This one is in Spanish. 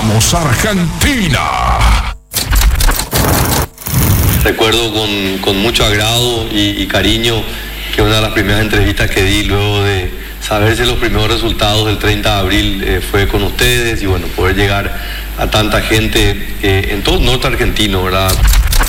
¡Vamos, Argentina! Recuerdo con mucho agrado y cariño que una de las primeras entrevistas que di luego de saberse los primeros resultados del 30 de abril fue con ustedes y bueno, poder llegar a tanta gente en todo el norte argentino, ¿verdad?